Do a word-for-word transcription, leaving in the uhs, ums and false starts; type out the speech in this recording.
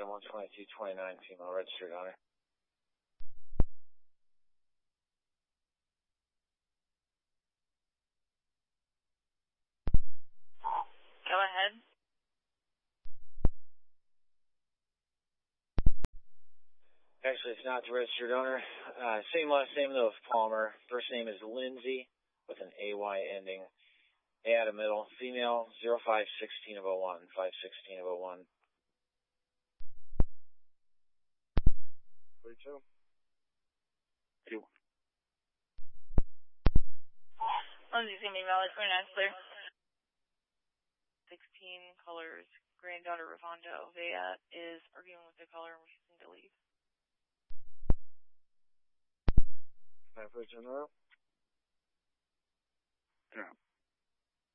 item one twenty-two twenty-nine, female registered owner. Go ahead. Actually, it's not the registered owner. Uh, same last name, though, of Palmer. First name is Lindsay, with an A Y ending. A out of middle. Female, zero five sixteen of oh one, five sixteen of oh one. forty-two. Two. Lindsay's going to be valid for an clear. sixteen colors. Granddaughter Ravondo Vea is arguing with the caller and refusing to leave. Can I put you in the room? Yeah.